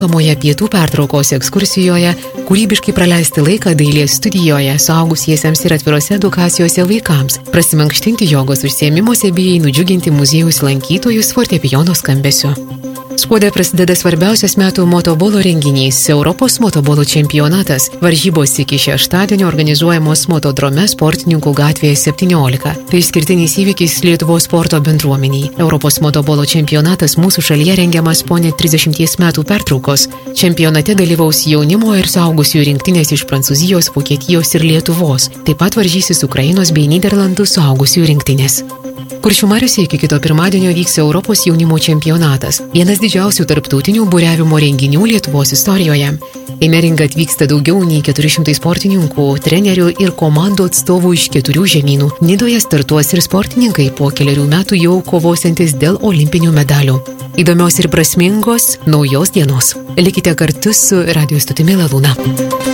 Kamoje pietų pertraukos ekskursijoje kūrybiškai praleisti laiką dailės studijoje suaugusiesiems ir atvirose edukacijose vaikams, prasimankštinti jogos užsiėmimuose bei nudžiuginti muziejaus lankytojus fortepijono skambesiu. Skuode prasideda svarbiausias metų motobolo renginys – Europos motobolo čempionatas. Varžybos iki šeštadienio organizuojamos motodrome Sportininkų gatvėje 17. Tai išskirtinis įvykis Lietuvos sporto bendruomeniai. Europos motobolo čempionatas mūsų šalyje rengiamas po net 30 metų pertraukos. Čempionate dalyvaus jaunimo ir suaugusiųjų rinktinės iš Prancūzijos, Vokietijos ir Lietuvos. Taip pat varžysis Ukrainos bei Nyderlandų suaugusiųjų rinktinės. Kuršių mariose iki kito pirmadienio vyks Europos jaunimo čempionatas, vienas didžiausių tarptautinių buriavimo renginių Lietuvos istorijoje. Į neringą atvyksta daugiau nei 400 sportininkų, trenerių ir komandų atstovų iš 4 žemynų. Nidoje startuos ir sportininkai po 4 metų jau kovosiantis dėl olimpinių medalių. Įdomios ir prasmingos naujos dienos. Likite kartu su radijo stotimi La Luna.